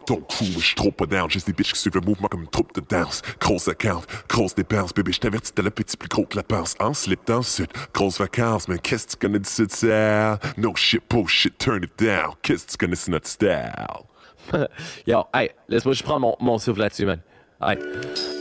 ton crew, mais j'suis trop pas down. Juste des bitches qui suivent le mouvement comme une troupe de danse. Grosse account, grosse dépense, bébé, j't'avertis, t'as l'appétit plus gros que la pince. En slip dans le sud, grosse vacances, mais qu'est-ce que tu connais du sud, ça? No shit, bullshit, turn it down. Qu'est-ce que tu connais, c'est notre style. Yo, hey, laisse-moi, je prends mon souffle là-dessus, man. Hey.